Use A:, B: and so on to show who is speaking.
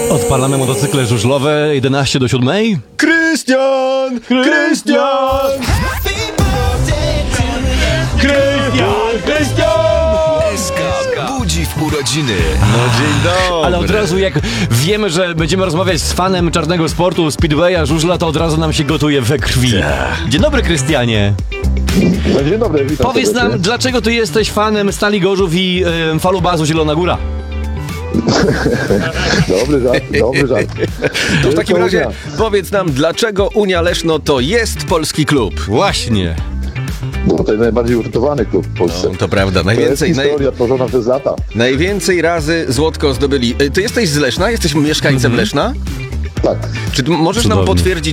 A: Odpalamy motocykle żużlowe 11 do 7.
B: Krystian!
C: SK budzi w urodziny.
B: No dzień dobry.
A: Ale od razu jak wiemy, że będziemy rozmawiać z fanem czarnego sportu, speedwaya, żużla, to od razu nam się gotuje we krwi. Dzień dobry, Krystianie.
D: No, dzień dobry, witam.
A: Powiedz
D: serdecznie.
A: nam, dlaczego ty jesteś fanem Stali Gorzów i falubazu Zielona Góra?
D: Dobry żart.
B: To w takim
D: Wielka
B: razie
D: Unia.
B: powiedz nam, dlaczego Unia Leszno to jest polski klub?
A: Właśnie.
D: Bo to jest najbardziej utytowany klub w Polsce.
B: No, to prawda,
D: To jest historia tworzona przez lata.
B: najwięcej razy złotko zdobyli. Ty jesteś z Leszna? Jesteś mieszkańcem Leszna?
D: Tak.
B: Czy możesz nam
A: Cudownie.
B: potwierdzić,